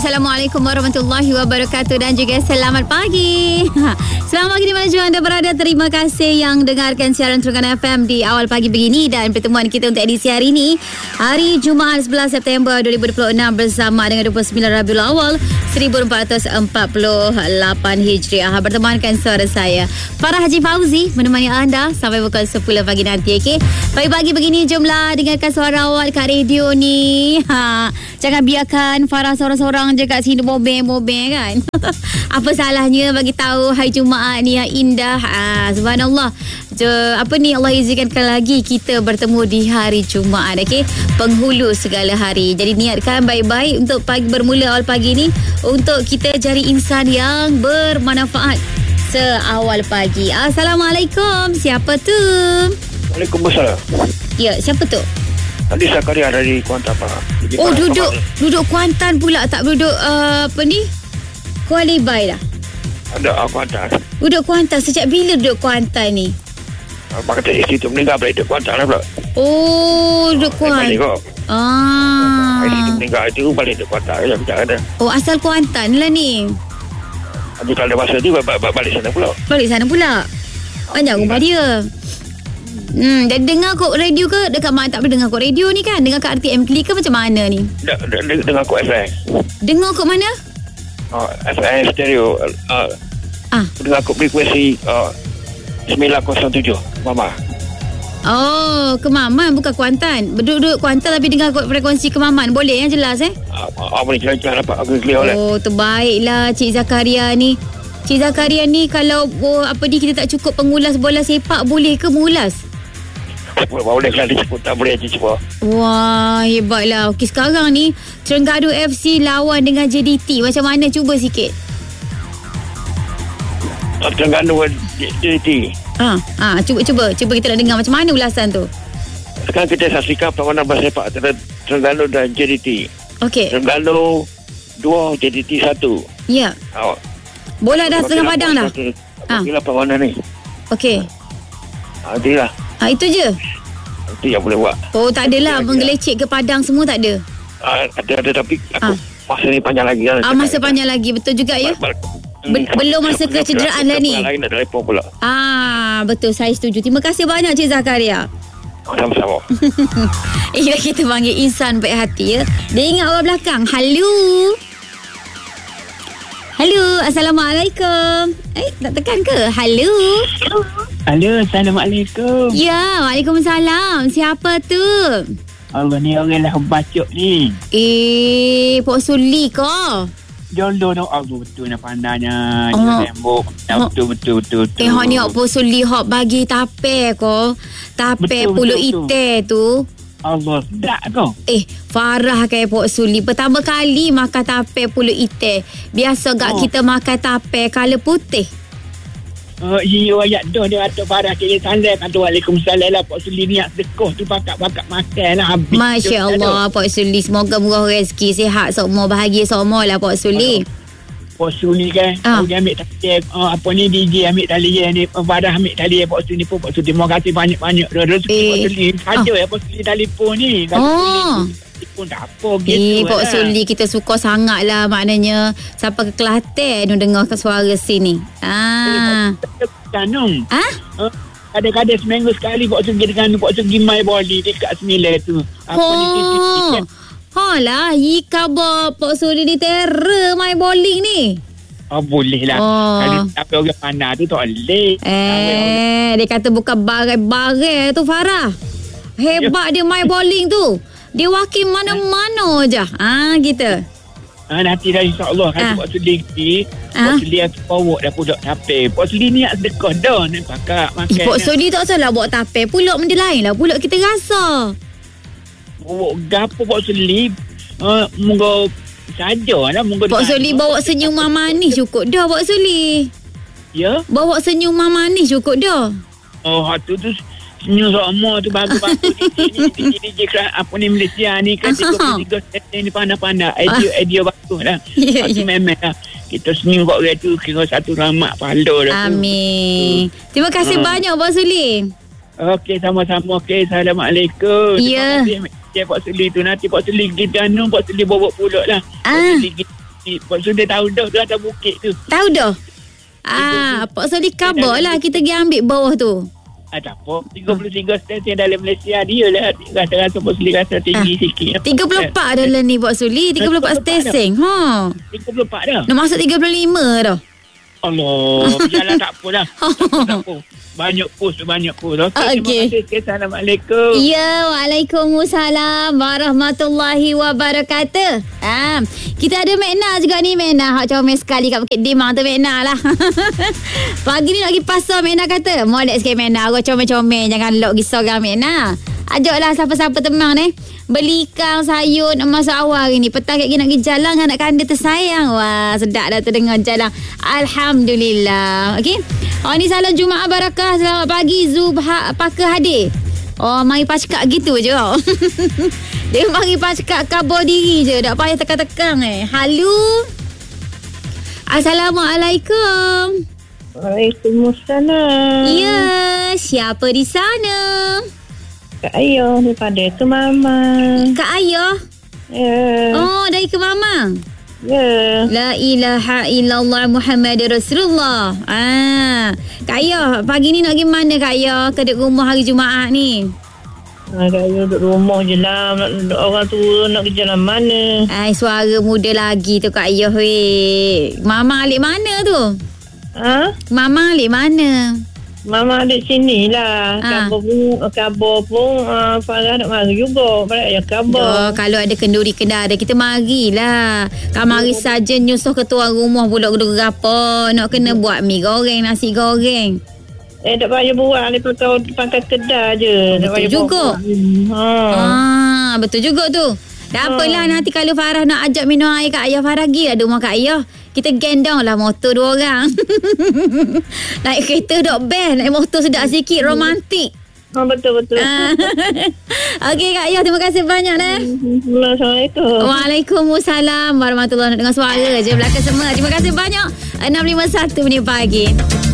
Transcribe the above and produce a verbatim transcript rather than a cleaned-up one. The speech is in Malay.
Assalamualaikum warahmatullahi wabarakatuh dan juga selamat pagi. Selamat pagi di mana anda berada. Terima kasih yang dengarkan siaran Terengganu F M di awal pagi begini dan pertemuan kita untuk edisi hari ini, hari Jumaat sebelas September dua ribu dua puluh enam bersama dengan dua puluh sembilan Rabiul Awal seribu empat ratus empat puluh lapan Hijriah. Bertemankan suara saya Farah Haji Fauzi menemani anda sampai pukul sepuluh pagi nanti. Okey. Pagi-pagi begini jomlah dengarkan suara awak kat radio ni. Ha, jangan biarkan Farah seorang-seorang je kat sini bobeng-bobeng kan. Apa salahnya bagi tahu hari Jumaat ni yang indah. Ha, subhanallah. Je, apa ni Allah izinkan lagi kita bertemu di hari Jumaat. Okey. Penghulu segala hari. Jadi niatkan baik-baik untuk pagi bermula awal pagi ni untuk kita jadi insan yang bermanfaat seawal pagi. Assalamualaikum. Siapa tu? Waalaikumsalam. Ya, siapa tu? Tadi Zakaria dari Kuantan Pak. Oh, duduk duduk Kuantan pula, tak duduk uh, apa ni? Kuala Lumpur dah. Ada uh, Kuantan. Duduk Kuantan. Sejak bila duduk Kuantan ni? Abang kata isteri tu meninggal balik duduk Kuantan lah pula. Oh, duduk Kuantan. Balik kok. Ah. Isteri tu meninggal tu balik duduk Kuantan. Ya, macam ada. Oh, asal Kuantan lah ni. Nanti kalau ada masa tu balik sana pula. Balik sana pula. Banyak rumah dia. Hmm, dan dengar kok radio ke? Dekat mak tak boleh dengar kok radio ni kan? Dengar kat R T M Kli ke macam mana ni? D- d- d- dengar kok F M. Dengar kok mana? Uh, F M stereo. Uh, ah. Dengar kok frekuensi uh, sembilan kosong tujuh. Mama. Oh, Kemaman bukan Kuantan. Duduk-duduk Kuantan tapi dengar kod frekuensi Kemaman. Boleh yang jelas eh? Apa ni jelas-jelas dapat aku clear oleh. Oh, terbaiklah Cik Zakaria ni. Cik Zakaria ni kalau oh, apa ni kita tak cukup pengulas bola sepak, boleh ke mengulas? Boleh kalau disebut, tak boleh je cuba. Wah, hebatlah. Okey, sekarang ni Terengganu F C lawan dengan J D T. Macam mana? Cuba sikit. Terengganu J D T. Ah, ah, cuba cuba cuba kita nak dengar macam mana ulasan tu. Sekarang kita saksikan perlawanan bola sepak antara Terengganu dan J D T. Okey. Terengganu dua, J D T satu. Ya. Awak. Bola dah setengah padang dah. Apabila perlawanan ni. Okey. Ah, itulah. Ah, itu je. Itu yang boleh buat. Oh, tak adalah menggelecek ke padang semua, tak ada. Ah, ada ada tapi aku Ah. masa ni panjang lagi kan. Ah, masa panjang lagi, betul juga ya. Be- belum masa kecederaan lah ni. Lain ada telefon pula. Ah, betul, saya setuju. Terima kasih banyak Cik Zakaria. Sama-sama. Inilah kita panggil insan baik hati ya. Dia ingat orang belakang. Halo. Halo, Assalamualaikum. Eh, tak tekan ke? Halo. Halo, Assalamualaikum. Ya, Waalaikumsalam. Siapa tu? Allah ni orang lah bacok ni. Eh, Pok Suli kau? Jodoh tu Allah betul nak pandanya. Oh. Dia tembok. Oh. Betul, betul, betul, betul. Eh, hok ni hok Pok Suli hok bagi tape kau. Tape Betul, pulut betul, ite tu. Allah, tak kau. Eh, Farah kayak Pok Suli. Pertama kali makan tape pulut ite. Biasa gak Oh. kita makan tape kala putih. Oh, iya, ayat dah dia atuk parah cik salam. Kata Waalaikumsalam lah. Pak Suli niat sedekah tu pakat-pakat makan lah. Habis. Masya Allah, Pok Suli. Semoga murah rezeki, sihat semua, bahagia semua lah Pok Suli. Pak Suli kan. Ah. Dia ambil tali. Uh, apa ni D J ambil tali ni. Farah ambil tali. Pak Suli pun. Pak Suli terima kasih banyak-banyak. Rezeki Eh. Pak Suli. Ada ya Pak Suli telefon ni. Kata Oh. telefon tak apa Eh, gitu. Pok lah. Suli kita suka sangat lah. Maknanya sampai ke Kelantan nu dengar suara sini. Ah. Kanung. Ah? Uh, kadang-kadang seminggu sekali Pak Suli dengan Pak Suli mai boli dekat sembilan tu. Apa ni? Oh. Ha lah, yi khabar Pok Suli ni terror main bowling ni. Oh, boleh lah. Oh. Kalau tapi orang pandai tu tak boleh. Eh, dia kata bukan barang-barang tu Farah. Hebat dia main bowling tu. Dia wakil mana-mana je. Ah, gitu. Ha, nanti dah insyaAllah. Kalau Ah. Pak Suli ni, Ah. Pak Suli akan bawa dah pudak tape. Pak Suli ni nak sedekah dah. Ni pakak makan. Eh, Pok Suli tak salah buat tape. Pulak benda lain lah. Pulak kita rasa. Bawa gapo Pak Suli. Uh, Moga sajalah. Moga Pok Suli bawa senyuman manis cukup dah Pok Suli. Ya? Bawa senyuman manis cukup dah. Oh, tu tu senyum sama tu bagus-bagus. D J D J apa ni Malaysia ni kan tiga puluh tiga sen ni pandai-pandai. Idea idea bagus lah. Ya, Itu ya. memang lah. Kita senyum kat orang tu kira satu rahmat pahala dah tu. Amin. Terima kasih Hmm. banyak Pok Suli. Okey, sama-sama. Okey, Assalamualaikum. Ya. Terima kasih Pak Suli tu. Nanti Pak Suli kita anu, Pak Suli bawa pulak lah. Ah. Pak Suli kita Pak Suli tahu dah tu atas bukit tu. Tahu dah? Ah, Pak Soli kabar lah kita pergi ambil bawah tu. Ah, tak apa. tiga puluh tiga stesen dalam Malaysia dia lah. Rasa-rasa Pak Suli rasa tinggi ah. sikit. tiga puluh empat dah lah ni Pak Suli. tiga puluh empat stesen. Ha. tiga puluh empat dah. Nak masuk tiga puluh lima dah. Allah. Berjalan tak apa dah. Tak apa. Banyak post, banyak post. Okey, okay. Terima kasih. Assalamualaikum. Ya, Waalaikumsalam warahmatullahi wabarakatuh. Ha, kita ada Mekna juga ni, Mekna. Hak comel sekali kat Bukit Timah tu, Mekna lah. Pagi ni nak pergi pasar, Mekna kata. Molek sikit, Mekna. Aku comel-comel. Jangan lok pergi sorang, Mekna. Ajaklah siapa-siapa teman ni. Beli ikan, sayur nak masuk awal hari ni. Petang kat nak pergi jalan dengan anak kanda tersayang. Wah, sedap dah tu dengar jalan. Alhamdulillah. Okey. Oh, ni salam Jumaat Barakah. Selamat pagi Zubha Pakar hadir. Oh, mari pacakak gitu je. Dia mari pacakak kabar diri je. Tak payah tekan-tekan eh. Halo. Assalamualaikum. Waalaikumsalam. Ya, siapa di sana? Kak Ayah daripada ke Mama. Kak Ayah? Ya. Oh, dari ke Mamang? Ya. La ilaha illallah Muhammad Rasulullah. Ah, Kak Ayah, pagi ni nak pergi mana Kak Ayah? Ke duduk rumah hari Jumaat ni? Ha, Kak Ayah duduk rumah je lah. Nak, orang tua nak kerja dalam mana? Ai, suara muda lagi tu Kak Ayah weh. Mama alik mana tu? Ha? Mama alik mana? Mama ada sini lah. Ha. Kabar pun, kabar pun uh, Farah nak mari juga. Farah yang kabar. Oh, kalau ada kenduri kendara kita marilah. Kan mari saja nyusuh ketua rumah pula kedua apa. Nak kena buat mi goreng, nasi goreng. Eh, tak payah buat. Dia pakai, pakai kedai je. Tak payah juga. Ha. Ah, betul juga tu. Tak apalah, nanti kalau Farah nak ajak minum air Kak Ayah, Farah pergi lah di rumah Kak Ayah. Kita gendong lah motor dua orang. Naik kereta dok best. Naik motor sedap sikit, romantik. Ha, betul-betul. Okey Kak Ayah, terima kasih banyak dah. Assalamualaikum. Waalaikumsalam warahmatullahi wabarakatuh. Nak dengar suara je belakang semua. Terima kasih banyak. enam lima satu minit pagi.